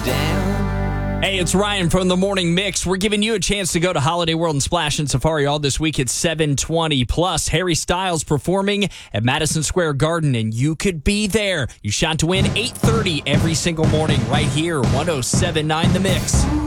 down. Hey, it's Ryan from the Morning Mix. We're giving you a chance to go to Holiday World and Splash and Safari all this week at 7:20. Plus, Harry Styles performing at Madison Square Garden, and you could be there. You shot to win 8:30 every single morning right here, 107.9 The Mix.